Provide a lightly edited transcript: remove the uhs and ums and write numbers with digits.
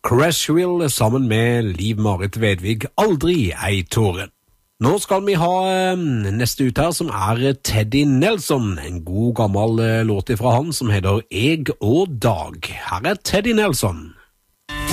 Crashville sammen med Liv-Marit Vedvig, Aldri ei tåre. Nå skal vi ha neste ut her som Teddy Nelson, en god gammel låt fra han som heter Jeg og Dag. Her Teddy Nelson.